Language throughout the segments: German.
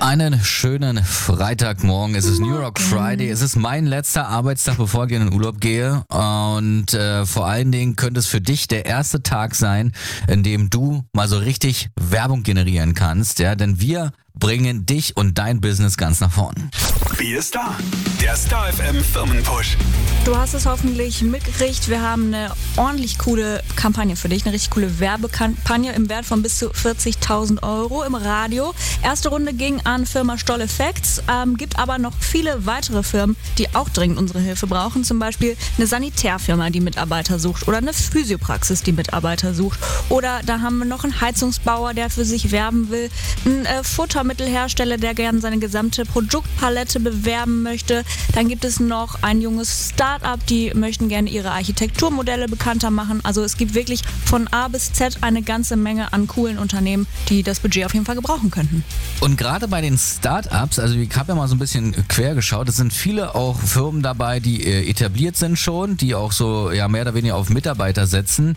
Einen schönen Freitagmorgen. Es ist New York Friday. Es ist mein letzter Arbeitstag, bevor ich in den Urlaub gehe. Und vor allen Dingen könnte es für dich der erste Tag sein, in dem du mal so richtig Werbung generieren kannst. Ja, denn wir bringen dich und dein Business ganz nach vorn. Wie ist da? Der Star FM Firmenpush. Du hast es hoffentlich mitgekriegt. Wir haben eine ordentlich coole Kampagne für dich. Eine richtig coole Werbekampagne im Wert von bis zu 40.000 Euro im Radio. Erste Runde ging an Firma Stoll Effects. Gibt aber noch viele weitere Firmen, die auch dringend unsere Hilfe brauchen. Zum Beispiel eine Sanitärfirma, die Mitarbeiter sucht. Oder eine Physiopraxis, die Mitarbeiter sucht. Oder da haben wir noch einen Heizungsbauer, der für sich werben will. Ein Futtermittelhersteller, der gerne seine gesamte Produktpalette bewerben möchte. Dann gibt es noch ein junges Start-up, die möchten gerne ihre Architekturmodelle bekannter machen. Also es gibt wirklich von A bis Z eine ganze Menge an coolen Unternehmen, die das Budget auf jeden Fall gebrauchen könnten. Und gerade bei den Start-ups, also ich habe ja mal so ein bisschen quer geschaut, es sind viele auch Firmen dabei, die etabliert sind schon, die auch so ja mehr oder weniger auf Mitarbeiter setzen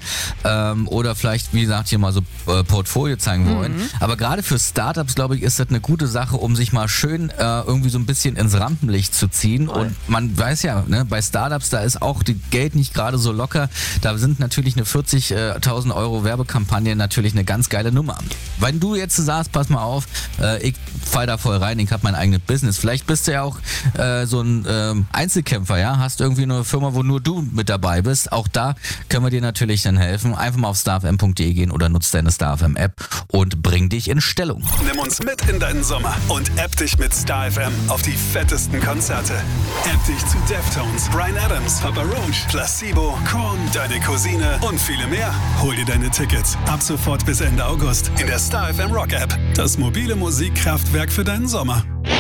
oder vielleicht, wie gesagt, hier mal so Portfolio zeigen wollen. Aber gerade für Start-ups, glaube ich, ist das eine gute Sache, um sich mal schön irgendwie so ein bisschen ins Rampenlicht zu ziehen. Und man weiß ja, ne, bei Startups, da ist auch das Geld nicht gerade so locker. Da sind natürlich eine 40.000 Euro Werbekampagne natürlich eine ganz geile Nummer. Wenn du jetzt sagst, pass mal auf, ich fall da voll rein, ich habe mein eigenes Business. Vielleicht bist du ja auch so ein Einzelkämpfer, ja, hast irgendwie eine Firma, wo nur du mit dabei bist. Auch da können wir dir natürlich dann helfen. Einfach mal auf starfm.de gehen oder nutzt deine StarFM App und bring dich in Stellung. Nimm uns mit in deinen Sommer und app dich mit Star FM auf die fettesten Konzerte. App dich zu Deftones, Bryan Adams, Papa Roach, Placebo, Korn, Deine Cousine und viele mehr. Hol dir deine Tickets ab sofort bis Ende August in der Star FM Rock App. Das mobile Musikkraftwerk für deinen Sommer.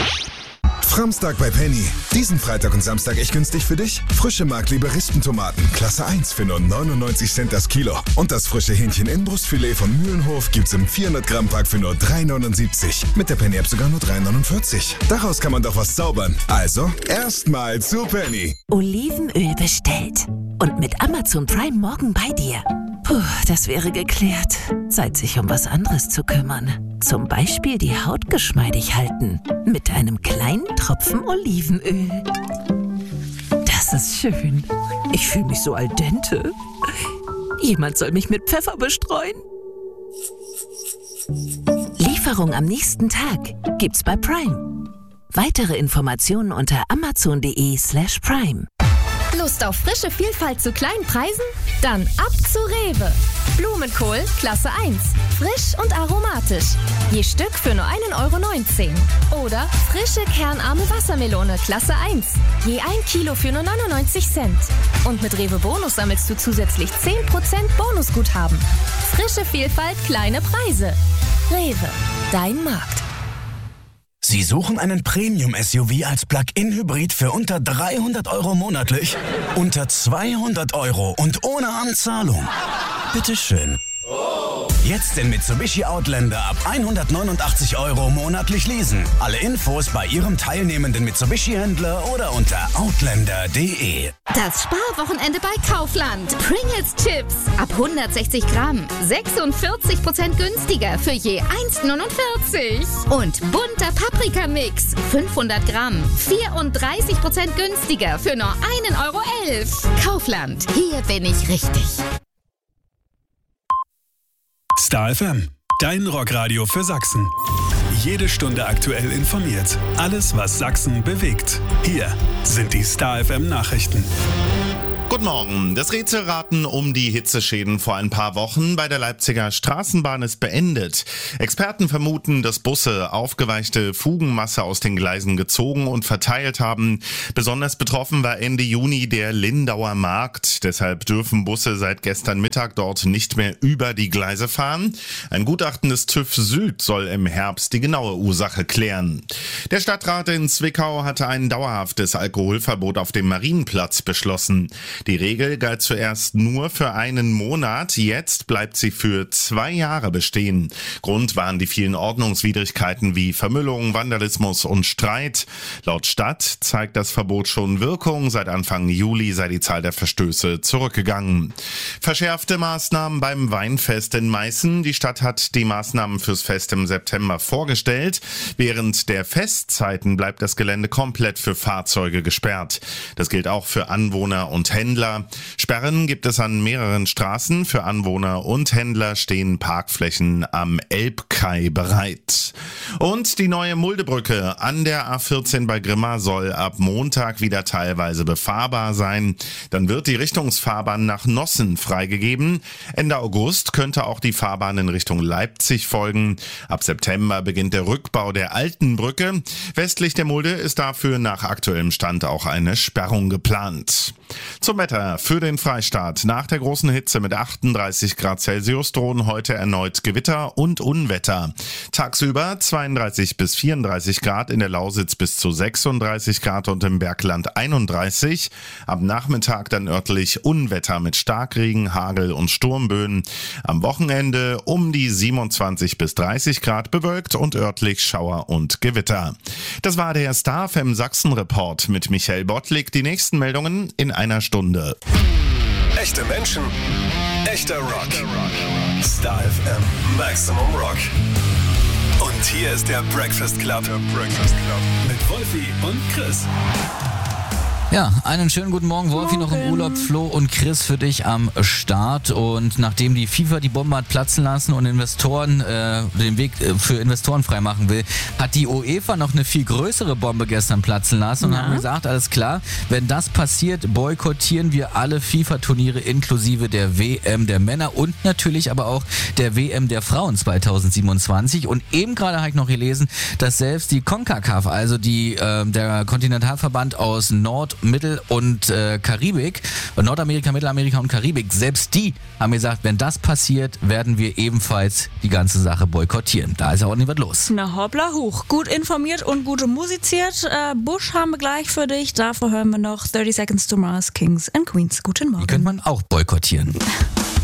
Framstag bei Penny. Diesen Freitag und Samstag echt günstig für dich? Frische Mark-Liberistentomaten, Klasse 1 für nur 99 Cent das Kilo. Und das frische Hähnchen-Inbrustfilet von Mühlenhof gibt's im 400-Gramm-Pack für nur 3,79. Mit der Penny-App sogar nur 3,49. Daraus kann man doch was zaubern. Also, erstmal zu Penny. Olivenöl bestellt. Und mit Amazon Prime morgen bei dir. Puh, das wäre geklärt. Zeit, sich um was anderes zu kümmern. Zum Beispiel die Haut geschmeidig halten. Mit einem kleinen Tropfen Olivenöl. Das ist schön. Ich fühle mich so al dente. Jemand soll mich mit Pfeffer bestreuen. Lieferung am nächsten Tag gibt's bei Prime. Weitere Informationen unter amazon.de/prime. Lust auf frische Vielfalt zu kleinen Preisen? Dann ab zu Rewe. Blumenkohl Klasse 1. Frisch und aromatisch. Je Stück für nur 1,19 €. Oder frische kernarme Wassermelone Klasse 1. Je 1 Kilo für nur 99 Cent. Und mit Rewe Bonus sammelst du zusätzlich 10% Bonusguthaben. Frische Vielfalt, kleine Preise. Rewe, dein Markt. Sie suchen einen Premium-SUV als Plug-in-Hybrid für unter 300 € monatlich? Unter 200 € und ohne Anzahlung? Bitteschön. Jetzt den Mitsubishi Outlander ab 189 € monatlich leasen. Alle Infos bei Ihrem teilnehmenden Mitsubishi-Händler oder unter outlander.de. Das Sparwochenende bei Kaufland. Pringles Chips ab 160 Gramm. 46% günstiger für je 1,49. Und bunter Paprikamix. 500 Gramm. 34% günstiger für nur 1,11 €. Kaufland. Hier bin ich richtig. Star FM, dein Rockradio für Sachsen. Jede Stunde aktuell informiert. Alles, was Sachsen bewegt. Hier sind die Star FM Nachrichten. Guten Morgen. Das Rätselraten um die Hitzeschäden vor ein paar Wochen bei der Leipziger Straßenbahn ist beendet. Experten vermuten, dass Busse aufgeweichte Fugenmasse aus den Gleisen gezogen und verteilt haben. Besonders betroffen war Ende Juni der Lindauer Markt. Deshalb dürfen Busse seit gestern Mittag dort nicht mehr über die Gleise fahren. Ein Gutachten des TÜV Süd soll im Herbst die genaue Ursache klären. Der Stadtrat in Zwickau hatte ein dauerhaftes Alkoholverbot auf dem Marienplatz beschlossen. Die Regel galt zuerst nur für einen Monat, jetzt bleibt sie für 2 Jahre bestehen. Grund waren die vielen Ordnungswidrigkeiten wie Vermüllung, Vandalismus und Streit. Laut Stadt zeigt das Verbot schon Wirkung. Seit Anfang Juli sei die Zahl der Verstöße zurückgegangen. Verschärfte Maßnahmen beim Weinfest in Meißen. Die Stadt hat die Maßnahmen fürs Fest im September vorgestellt. Während der Festzeiten bleibt das Gelände komplett für Fahrzeuge gesperrt. Das gilt auch für Anwohner und Händler. Sperren gibt es an mehreren Straßen. Für Anwohner und Händler stehen Parkflächen am Elbkai bereit. Und die neue Muldebrücke an der A14 bei Grimma soll ab Montag wieder teilweise befahrbar sein. Dann wird die Richtungsfahrbahn nach Nossen freigegeben. Ende August könnte auch die Fahrbahn in Richtung Leipzig folgen. Ab September beginnt der Rückbau der alten Brücke. Westlich der Mulde ist dafür nach aktuellem Stand auch eine Sperrung geplant. Zum Wetter für den Freistaat. Nach der großen Hitze mit 38 Grad Celsius drohen heute erneut Gewitter und Unwetter. Tagsüber 32 bis 34 Grad, in der Lausitz bis zu 36 Grad und im Bergland 31. Am Nachmittag dann örtlich Unwetter mit Starkregen, Hagel und Sturmböen. Am Wochenende um die 27 bis 30 Grad, bewölkt und örtlich Schauer und Gewitter. Das war der Star FM Sachsen-Report mit Michael Bottlik. Die nächsten Meldungen in einer Stunde. Echte Menschen, echter Rock. Star FM Maximum Rock. Und hier ist der Breakfast Club. Mit Wolfi und Chris. Ja, einen schönen guten Morgen. Wolfi noch im Urlaub, Flo und Chris für dich am Start. Und nachdem die FIFA die Bombe hat platzen lassen und Investoren den Weg für Investoren freimachen will, hat die UEFA noch eine viel größere Bombe gestern platzen lassen und haben gesagt, alles klar, wenn das passiert, boykottieren wir alle FIFA-Turniere inklusive der WM der Männer und natürlich aber auch der WM der Frauen 2027. Und eben gerade habe ich noch gelesen, dass selbst die CONCACAF, also der Kontinentalverband aus Mittel- und Karibik, Nordamerika, Mittelamerika und Karibik, selbst die haben gesagt, wenn das passiert, werden wir ebenfalls die ganze Sache boykottieren. Da ist ja auch nicht was los. Na hoppla huch. Gut informiert und gut musiziert. Bush haben wir gleich für dich. Davor hören wir noch 30 Seconds to Mars, Kings and Queens. Guten Morgen. Die könnte man auch boykottieren.